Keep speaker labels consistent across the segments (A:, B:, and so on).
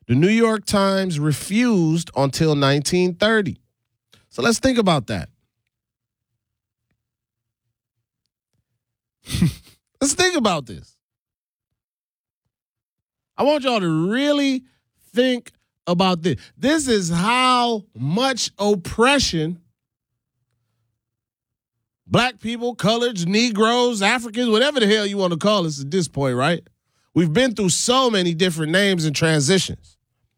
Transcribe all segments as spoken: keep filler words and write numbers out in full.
A: The New York Times refused until nineteen thirty. So let's think about that. Let's think about this. I want y'all to really think about this. This is how much oppression black people, coloreds, Negroes, Africans, whatever the hell you want to call us at this point, right? We've been through so many different names and transitions.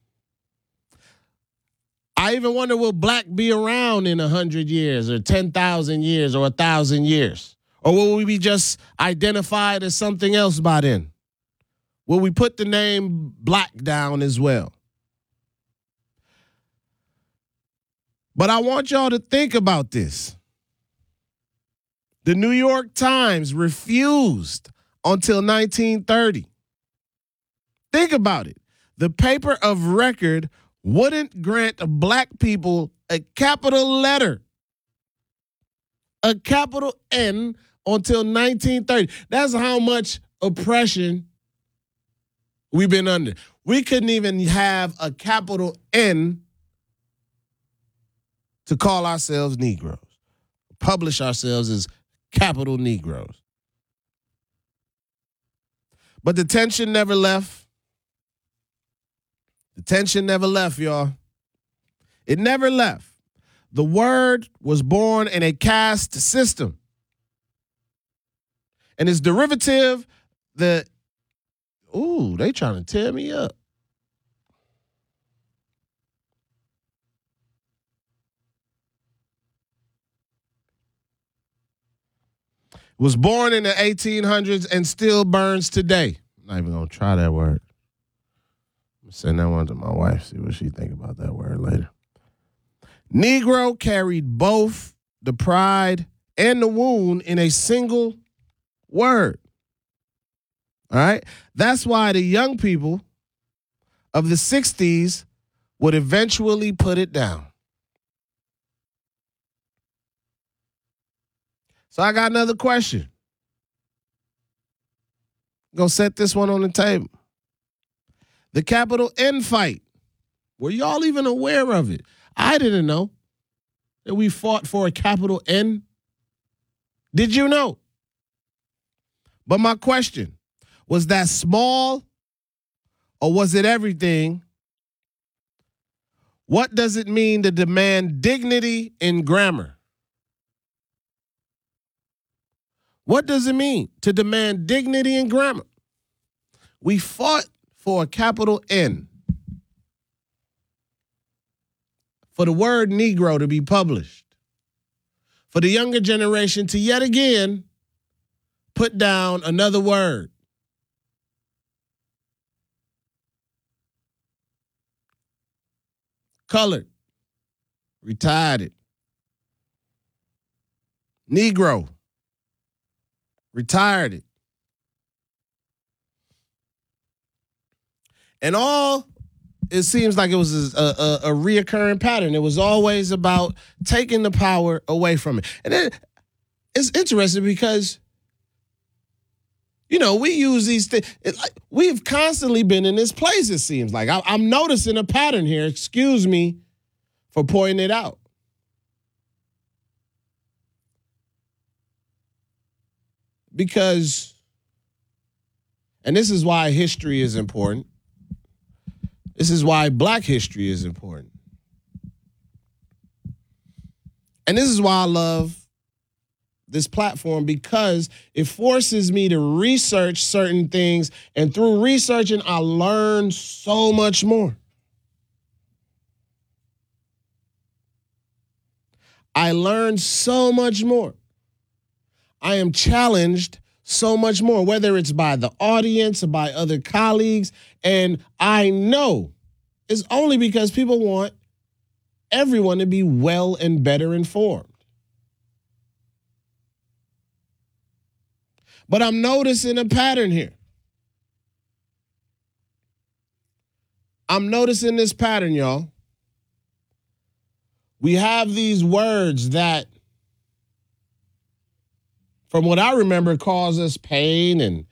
A: I even wonder, will black be around in one hundred years or ten thousand years or one thousand years? Or will we be just identified as something else by then? Will we put the name black down as well? But I want y'all to think about this. The New York Times refused until nineteen thirty. Think about it. The paper of record wouldn't grant black people a capital letter, a capital N, until nineteen thirty. That's how much oppression we've been under. We couldn't even have a capital N to call ourselves Negroes, publish ourselves as capital Negroes. But the tension never left. The tension never left, y'all. It never left. The word was born in a caste system. And its derivative, the, ooh, they trying to tear me up. Was born in the eighteen hundreds and still burns today. I'm not even going to try that word. I'm send that one to my wife, see what she think about that word later. Negro carried both the pride and the wound in a single word. All right? That's why the young people of the sixties would eventually put it down. So I got another question. I'm going to set this one on the table. The capital N fight. Were y'all even aware of it? I didn't know that we fought for a capital N. Did you know? But my question, was that small or was it everything? What does it mean to demand dignity in grammar? What does it mean to demand dignity in grammar? We fought for a capital N, for the word Negro to be published, for the younger generation to yet again put down another word. Colored, retired it. Negro, retired it. And all, it seems like it was a, a, a reoccurring pattern. It was always about taking the power away from it. And it, it's interesting because, you know, we use these things. It, like, we've constantly been in this place, it seems like. I, I'm noticing a pattern here. Excuse me for pointing it out. Because, and this is why history is important. This is why black history is important. And this is why I love this platform, because it forces me to research certain things. And through researching, I learn so much more. I learn so much more. I am challenged so much more, whether it's by the audience or by other colleagues. And I know it's only because people want everyone to be well and better informed. But I'm noticing a pattern here. I'm noticing this pattern, y'all. We have these words that, from what I remember, cause us pain and